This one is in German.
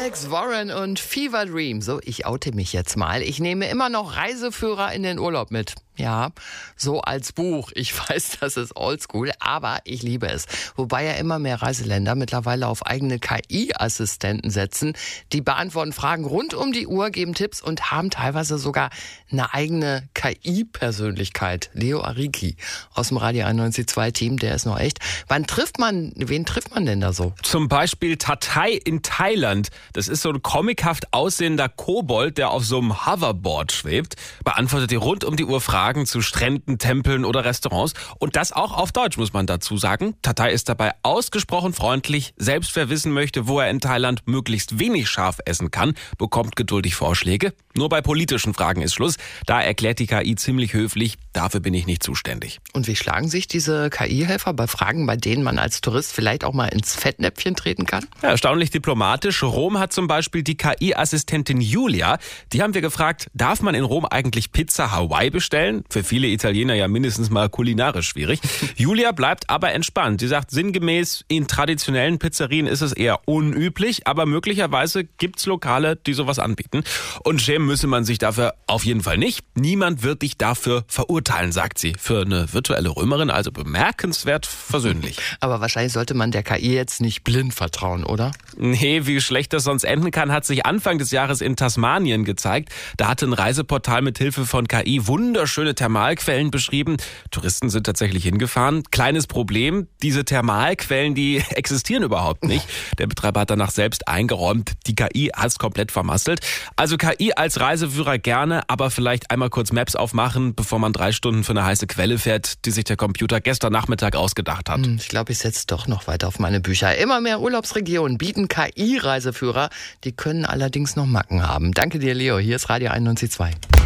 Alex Warren und Fever Dream. So, ich oute mich jetzt mal. Ich nehme immer noch Reiseführer in den Urlaub mit. Ja, so als Buch. Ich weiß, das ist oldschool, aber ich liebe es. Wobei ja immer mehr Reiseländer mittlerweile auf eigene KI-Assistenten setzen. Die beantworten Fragen rund um die Uhr, geben Tipps und haben teilweise sogar eine eigene KI-Persönlichkeit. Leo Ariki aus dem Radio 91.2-Team, der ist noch echt. Wen trifft man denn da so? Zum Beispiel Tatay in Thailand. Das ist so ein comichaft aussehender Kobold, der auf so einem Hoverboard schwebt. Beantwortet dir rund um die Uhr Fragen zu Stränden, Tempeln oder Restaurants. Und das auch auf Deutsch, muss man dazu sagen. Tatay ist dabei ausgesprochen freundlich. Selbst wer wissen möchte, wo er in Thailand möglichst wenig scharf essen kann, bekommt geduldig Vorschläge. Nur bei politischen Fragen ist Schluss. Da erklärt die KI ziemlich höflich, dafür bin ich nicht zuständig. Und wie schlagen sich diese KI-Helfer bei Fragen, bei denen man als Tourist vielleicht auch mal ins Fettnäpfchen treten kann? Ja, erstaunlich diplomatisch. Rom hat zum Beispiel die KI-Assistentin Julia. Die haben wir gefragt, darf man in Rom eigentlich Pizza Hawaii bestellen? Für viele Italiener ja mindestens mal kulinarisch schwierig. Julia bleibt aber entspannt. Sie sagt sinngemäß, in traditionellen Pizzerien ist es eher unüblich, aber möglicherweise gibt's Lokale, die sowas anbieten. Und schämen müsse man sich dafür auf jeden Fall nicht. Niemand wird dich dafür verurteilen, sagt sie. Für eine virtuelle Römerin also bemerkenswert versöhnlich. Aber wahrscheinlich sollte man der KI jetzt nicht blind vertrauen, oder? Nee, wie schlecht das sonst enden kann, hat sich Anfang des Jahres in Tasmanien gezeigt. Da hatte ein Reiseportal mit Hilfe von KI wunderschöne Thermalquellen beschrieben. Touristen sind tatsächlich hingefahren. Kleines Problem, diese Thermalquellen, die existieren überhaupt nicht. Der Betreiber hat danach selbst eingeräumt, die KI hat es komplett vermasselt. Also KI als Reiseführer gerne, aber vielleicht einmal kurz Maps aufmachen, bevor man 3 Stunden für eine heiße Quelle fährt, die sich der Computer gestern Nachmittag ausgedacht hat. Ich glaube, ich setze doch noch weiter auf meine Bücher. Immer mehr Urlaubsregionen bieten KI-Reiseführer. Die können allerdings noch Macken haben. Danke dir, Leo. Hier ist Radio 91.2.